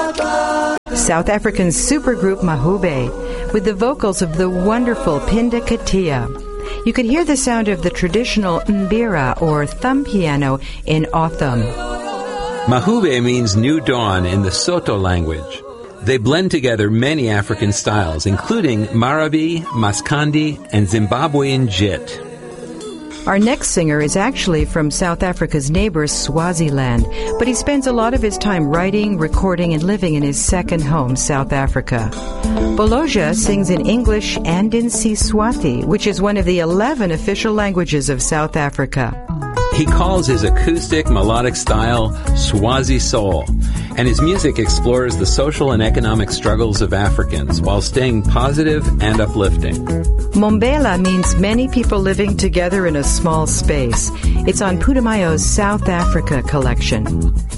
South African supergroup Mahube, with the vocals of the wonderful Pinda Katia. You can hear the sound of the traditional mbira or thumb piano in Otham. Mahube means new dawn in the Soto language. They blend together many African styles, including Marabi, Maskandi, and Zimbabwean Jit. Our next singer is actually from South Africa's neighbor, Swaziland, but he spends a lot of his time writing, recording, and living in his second home, South Africa. Boloja sings in English and in Siswati, which is one of the 11 official languages of South Africa. He calls his acoustic melodic style Swazi soul, and his music explores the social and economic struggles of Africans while staying positive and uplifting. Mombela means many people living together in a small space. It's on Putumayo's South Africa collection.